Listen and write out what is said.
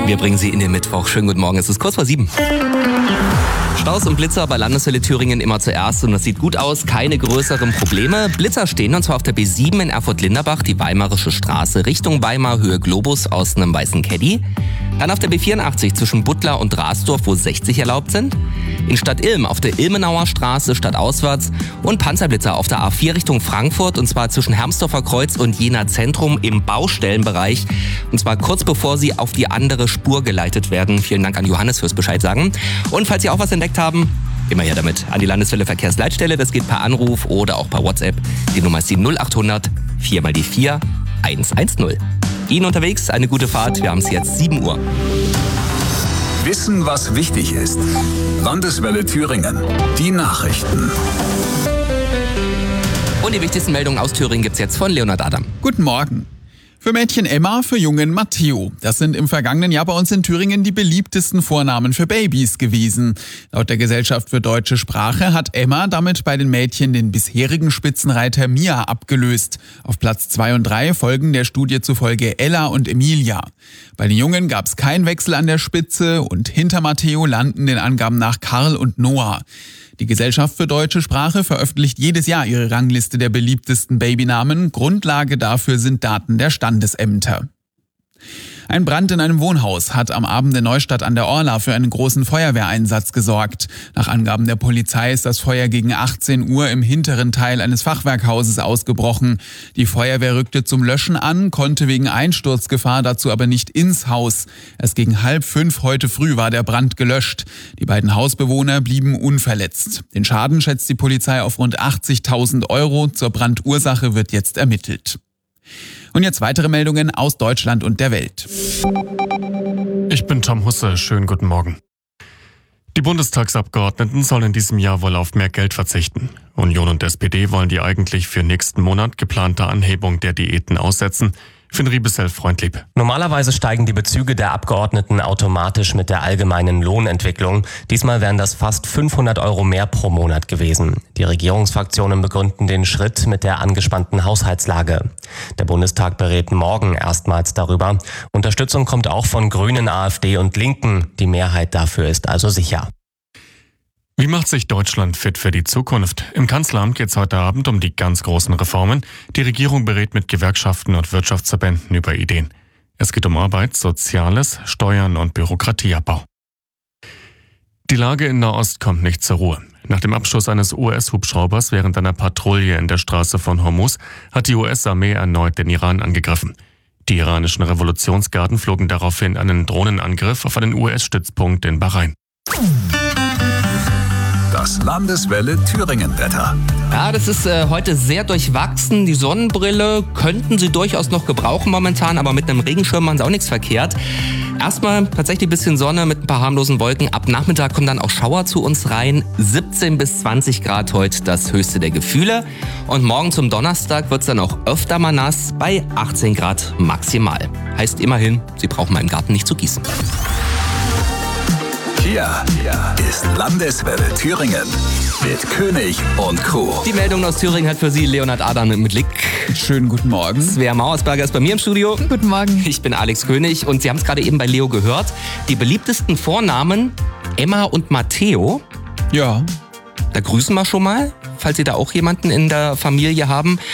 Wir bringen Sie in den Mittwoch. Schönen guten Morgen, es ist kurz vor 7. Staus und Blitzer bei Landeswelle Thüringen immer zuerst und das sieht gut aus, keine größeren Probleme. Blitzer stehen und zwar auf der B7 in Erfurt-Linderbach, die Weimarische Straße, Richtung Weimar, Höhe Globus aus einem weißen Caddy. Dann auf der B84 zwischen Butler und Rasdorf, wo 60 erlaubt sind. In Stadt Ilm auf der Ilmenauer Straße stadtauswärts und Panzerblitzer auf der A4 Richtung Frankfurt und zwar zwischen Hermsdorfer Kreuz und Jena Zentrum im Baustellenbereich und zwar kurz bevor sie auf die andere Spur geleitet werden. Vielen Dank an Johannes fürs Bescheid sagen. Und falls Sie auch was entdeckt haben, immer her damit an die Landeswelle Verkehrsleitstelle. Das geht per Anruf oder auch per WhatsApp. Die Nummer ist die 0800 4 mal die 4 110. Ihnen unterwegs eine gute Fahrt. Wir haben es jetzt 7 Uhr. Wissen, was wichtig ist. Landeswelle Thüringen. Die Nachrichten. Und die wichtigsten Meldungen aus Thüringen gibt's jetzt von Leonhard Adam. Guten Morgen. Für Mädchen Emma, für Jungen Matteo. Das sind im vergangenen Jahr bei uns in Thüringen die beliebtesten Vornamen für Babys gewesen. Laut der Gesellschaft für deutsche Sprache hat Emma damit bei den Mädchen den bisherigen Spitzenreiter Mia abgelöst. Auf Platz 2 und 3 folgen der Studie zufolge Ella und Emilia. Bei den Jungen gab es keinen Wechsel an der Spitze und hinter Matteo landen den Angaben nach Karl und Noah. Die Gesellschaft für deutsche Sprache veröffentlicht jedes Jahr ihre Rangliste der beliebtesten Babynamen. Grundlage dafür sind Daten der Standesämter. Ein Brand in einem Wohnhaus hat am Abend in Neustadt an der Orla für einen großen Feuerwehreinsatz gesorgt. Nach Angaben der Polizei ist das Feuer gegen 18 Uhr im hinteren Teil eines Fachwerkhauses ausgebrochen. Die Feuerwehr rückte zum Löschen an, konnte wegen Einsturzgefahr dazu aber nicht ins Haus. Erst gegen 4:30 heute früh war der Brand gelöscht. Die beiden Hausbewohner blieben unverletzt. Den Schaden schätzt die Polizei auf rund 80.000 €. Zur Brandursache wird jetzt ermittelt. Und jetzt weitere Meldungen aus Deutschland und der Welt. Ich bin Tom Husse, schönen guten Morgen. Die Bundestagsabgeordneten sollen in diesem Jahr wohl auf mehr Geld verzichten. Union und SPD wollen die eigentlich für nächsten Monat geplante Anhebung der Diäten aussetzen. Finn Riebesell, freundlieb. Normalerweise steigen die Bezüge der Abgeordneten automatisch mit der allgemeinen Lohnentwicklung. Diesmal wären das fast 500 € mehr pro Monat gewesen. Die Regierungsfraktionen begründen den Schritt mit der angespannten Haushaltslage. Der Bundestag berät morgen erstmals darüber. Unterstützung kommt auch von Grünen, AfD und Linken. Die Mehrheit dafür ist also sicher. Wie macht sich Deutschland fit für die Zukunft? Im Kanzleramt geht es heute Abend um die ganz großen Reformen. Die Regierung berät mit Gewerkschaften und Wirtschaftsverbänden über Ideen. Es geht um Arbeit, Soziales, Steuern und Bürokratieabbau. Die Lage in Nahost kommt nicht zur Ruhe. Nach dem Abschuss eines US-Hubschraubers während einer Patrouille in der Straße von Hormuz hat die US-Armee erneut den Iran angegriffen. Die iranischen Revolutionsgarden flogen daraufhin einen Drohnenangriff auf einen US-Stützpunkt in Bahrain. Das Landeswelle Thüringen-Wetter. Ja, das ist heute sehr durchwachsen. Die Sonnenbrille könnten Sie durchaus noch gebrauchen momentan, aber mit einem Regenschirm machen Sie auch nichts verkehrt. Erstmal tatsächlich ein bisschen Sonne mit ein paar harmlosen Wolken. Ab Nachmittag kommen dann auch Schauer zu uns rein. 17 bis 20 Grad heute das höchste der Gefühle. Und morgen zum Donnerstag wird es dann auch öfter mal nass bei 18 Grad maximal. Heißt immerhin, Sie brauchen mal im Garten nicht zu gießen. Hier ist Landeswelle Thüringen mit König und Co. Die Meldung aus Thüringen hat für Sie Leonhard Adam mit Blick. Schönen guten Morgen. Svea Mauersberger ist bei mir im Studio. Guten Morgen. Ich bin Alex König und Sie haben es gerade eben bei Leo gehört. Die beliebtesten Vornamen Emma und Matteo. Ja. Da grüßen wir schon mal, falls Sie da auch jemanden in der Familie haben.